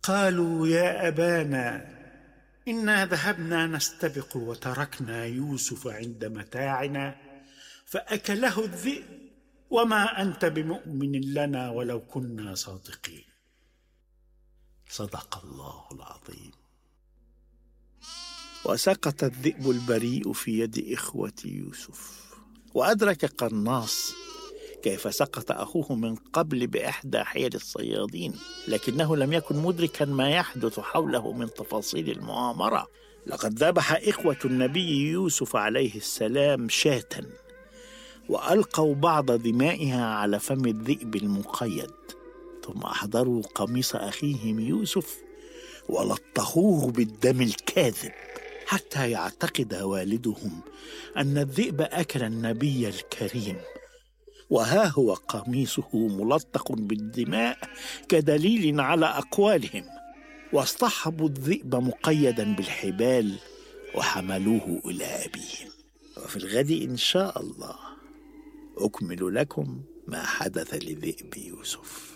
قالوا يا أبانا إنا ذهبنا نستبق وتركنا يوسف عند متاعنا فأكله الذئب وما أنت بمؤمن لنا ولو كنا صادقين. صدق الله العظيم. وسقط الذئب البريء في يد إخوة يوسف، وأدرك قناص كيف سقط أخوه من قبل بإحدى حيل الصيادين، لكنه لم يكن مدركا ما يحدث حوله من تفاصيل المؤامرة. لقد ذبح إخوة النبي يوسف عليه السلام شاة، وألقوا بعض دمائها على فم الذئب المقيد، ثم أحضروا قميص أخيهم يوسف ولطخوه بالدم الكاذب حتى يعتقد والدهم أن الذئب أكل النبي الكريم، وها هو قميصه ملطخ بالدماء كدليل على أقوالهم. واصطحبوا الذئب مقيدا بالحبال وحملوه إلى أبيهم. وفي الغد إن شاء الله أكمل لكم ما حدث لذئب يوسف.